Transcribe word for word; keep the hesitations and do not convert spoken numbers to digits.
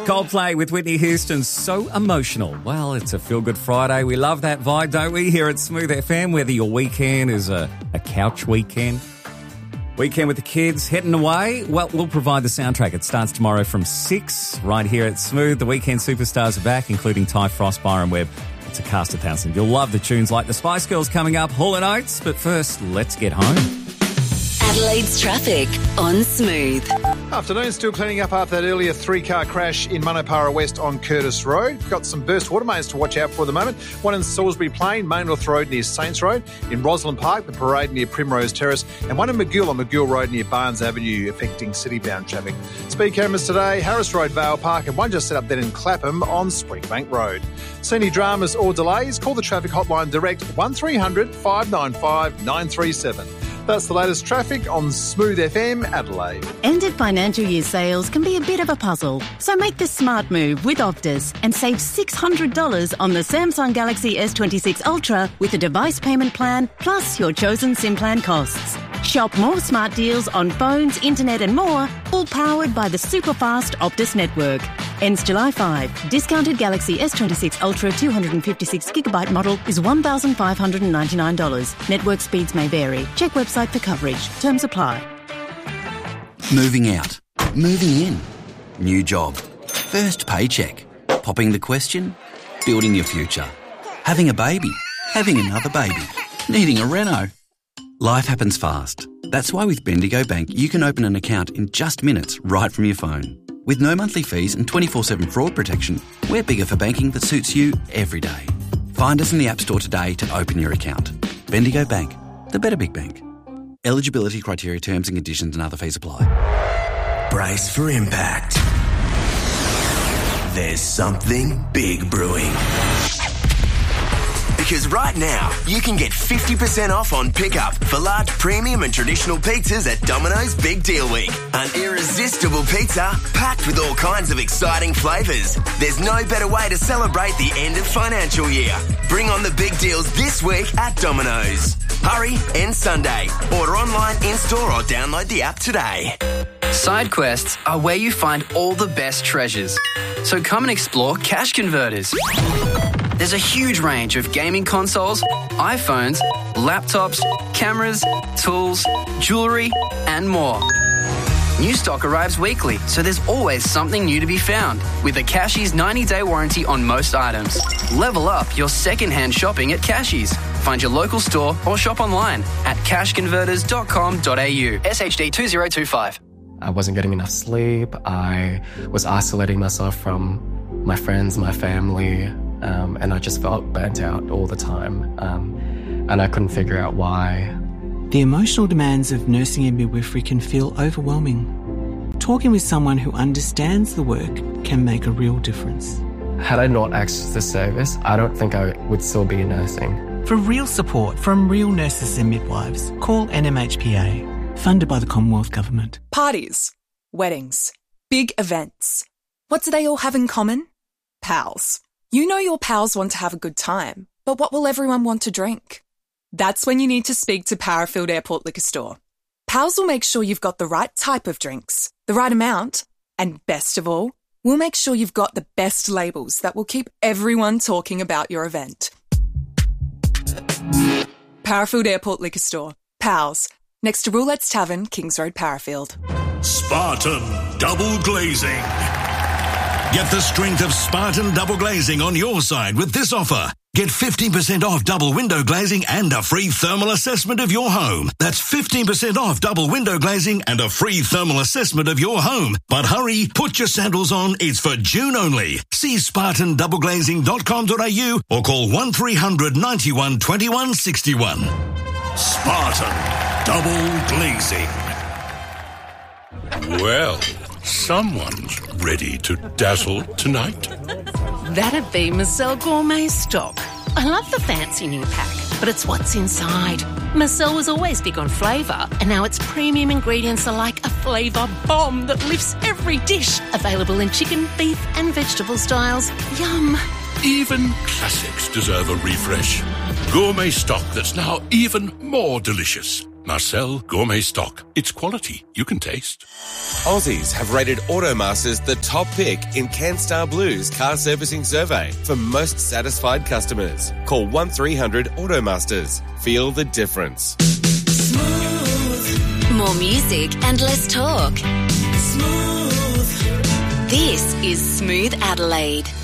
Coldplay with Whitney Houston, So Emotional. Well, it's a feel-good Friday. We love that vibe, don't we, here at Smooth F M, whether your weekend is a, a couch weekend, weekend with the kids, heading away. Well, we'll provide the soundtrack. It starts tomorrow from six right here at Smooth. The weekend superstars are back, including Ty Frost, Byron Webb. It's a cast of thousands. You'll love the tunes like the Spice Girls coming up, Hall and Oates. But first, let's get home. Adelaide's traffic on Smooth. Afternoon, still cleaning up after that earlier three-car crash in Manapara West on Curtis Road. Got some burst water mains to watch out for at the moment. One in Salisbury Plain, Maynooth Road near Saints Road. In Roslyn Park, the parade near Primrose Terrace. And one in McGill on McGill Road near Barnes Avenue, affecting city-bound traffic. Speed cameras today, Harris Road, Vale Park, and one just set up then in Clapham on Springbank Road. See any dramas or delays? Call the traffic hotline direct one three hundred five nine five nine three seven. That's the latest traffic on Smooth F M Adelaide. End of financial year sales can be a bit of a puzzle, so make the smart move with Optus and save six hundred dollars on the Samsung Galaxy S twenty-six Ultra with a device payment plan plus your chosen SIM plan costs. Shop more smart deals on phones, internet and more, all powered by the super fast Optus network. Ends July fifth. Discounted Galaxy S twenty-six Ultra two hundred fifty-six gigabyte model is one thousand five hundred ninety-nine dollars. Network speeds may vary. Check website for coverage. Terms apply. Moving out. Moving in. New job. First paycheck. Popping the question. Building your future. Having a baby. Having another baby. Needing a reno. Life happens fast. That's why with Bendigo Bank you can open an account in just minutes right from your phone. With no monthly fees and twenty-four seven fraud protection, we're bigger for banking that suits you every day. Find us in the App Store today to open your account. Bendigo Bank, the better big bank. Eligibility criteria, terms and conditions and other fees apply. Brace for impact. There's something big brewing. Because right now, you can get fifty percent off on pickup for large premium and traditional pizzas at Domino's Big Deal Week. An irresistible pizza packed with all kinds of exciting flavours. There's no better way to celebrate the end of financial year. Bring on the big deals this week at Domino's. Hurry, end Sunday. Order online, in-store or download the app today. Side quests are where you find all the best treasures. So come and explore Cash Converters. There's a huge range of gaming consoles, iPhones, laptops, cameras, tools, jewellery and more. New stock arrives weekly, so there's always something new to be found. With a Cashies ninety-day warranty on most items. Level up your second-hand shopping at Cashies. Find your local store or shop online at cash converters dot com dot a u. S H D two zero two five. I wasn't getting enough sleep. I was isolating myself from my friends, my family, um, and I just felt burnt out all the time. Um, and I couldn't figure out why. The emotional demands of nursing and midwifery can feel overwhelming. Talking with someone who understands the work can make a real difference. Had I not accessed this service, I don't think I would still be nursing. For real support from real nurses and midwives, call N M H P A, funded by the Commonwealth Government. Parties, weddings, big events. What do they all have in common? Pals. You know your pals want to have a good time, but what will everyone want to drink? That's when you need to speak to Powerfield Airport Liquor Store. Pals will make sure you've got the right type of drinks, the right amount, and best of all, we'll make sure you've got the best labels that will keep everyone talking about your event. Powerfield Airport Liquor Store. Pals. Next to Roulette's Tavern, Kings Road, Powerfield. Spartan Double Glazing. Get the strength of Spartan Double Glazing on your side with this offer. Get fifteen percent off double window glazing and a free thermal assessment of your home. That's fifteen percent off double window glazing and a free thermal assessment of your home. But hurry, put your sandals on. It's for June only. See spartan double glazing dot com dot a u or call one three hundred ninety-one twenty-one sixty-one. Spartan Double Glazing. Well, someone's ready to dazzle tonight. That'd be Marcel Gourmet Stock. I love the fancy new pack, but it's what's inside. Marcel was always big on flavour, and now its premium ingredients are like a flavour bomb that lifts every dish. Available in chicken, beef and vegetable styles. Yum. Even classics deserve a refresh. Gourmet Stock that's now even more delicious. Marcel Gourmet Stock. It's quality you can taste. Aussies have rated Automasters the top pick in CanStar Blue's car servicing survey for most satisfied customers. Call one three hundred Automasters. Feel the difference. Smooth. More music and less talk. Smooth. This is Smooth Adelaide.